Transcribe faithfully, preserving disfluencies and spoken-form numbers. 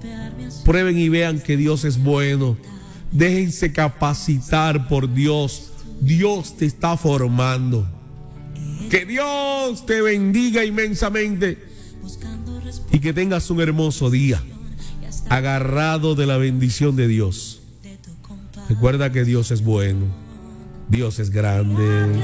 Prueben y vean que Dios es bueno. Déjense capacitar por Dios. Dios te está formando. Que Dios te bendiga inmensamente y que tengas un hermoso día, agarrado de la bendición de Dios. Recuerda que Dios es bueno, Dios es grande.